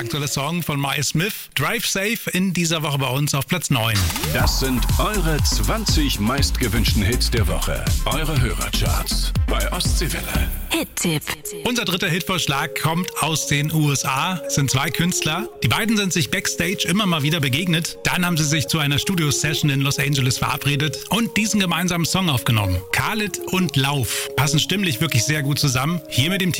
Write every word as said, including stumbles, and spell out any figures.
aktuelle Song von Maya Smith. Drive Safe in dieser Woche bei uns auf Platz neun. Das sind eure zwanzig meistgewünschten Hits der Woche. Eure Hörercharts bei Ostseewelle. Hit-Tipp. Unser dritter Hitvorschlag kommt aus den U S A. Es sind zwei Künstler. Die beiden sind sich backstage immer mal wieder begegnet. Dann haben sie sich zu einer Studio-Session in Los Angeles verabredet und diesen gemeinsamen Song aufgenommen. Khalid und Lauf passen stimmlich wirklich sehr gut zusammen. Hier mit dem Titel